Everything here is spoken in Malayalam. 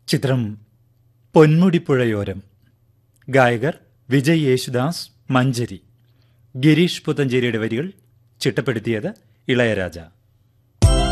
ചിത്രം പൊന്മുടിപ്പുഴയോരം. ഗായകർ വിജയ് യേശുദാസ്, മഞ്ചരി. ഗിരീഷ് പുത്തഞ്ചേരിയുടെ വരികൾ, ചിട്ടപ്പെടുത്തിയത് ഇളയരാജ.